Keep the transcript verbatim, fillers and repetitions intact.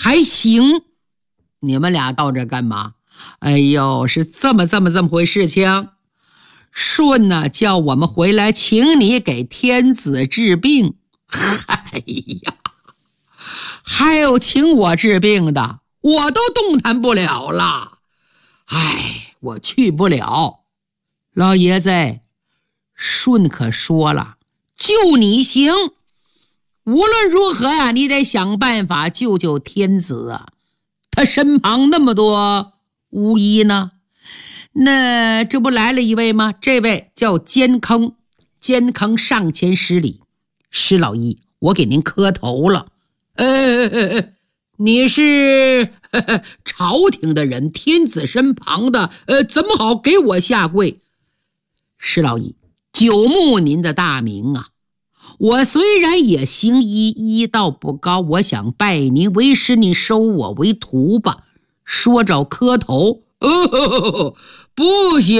还行。你们俩到这干嘛？哎呦，是这么这么这么回事情。舜呢，叫我们回来请你给天子治病。哎呀，还有请我治病的，我都动弹不了了。哎，我去不了。老爷子，舜可说了，救你行，无论如何呀、啊，你得想办法救救天子啊。他身旁那么多巫医呢，那这不来了一位吗？这位叫监坑，监坑上前施礼，施老医，我给您磕头了。呃，你是呵呵朝廷的人，天子身旁的，呃，怎么好给我下跪？施老医，久慕您的大名啊！我虽然也行医，医道不高，我想拜您为师，您收我为徒吧。说着磕头，哦，不行。